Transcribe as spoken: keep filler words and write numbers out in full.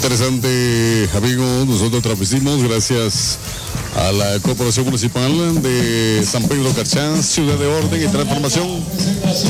Interesante, amigos, nosotros transmitimos gracias a la Corporación Municipal de San Pedro Carchán, Ciudad de Orden y Transformación.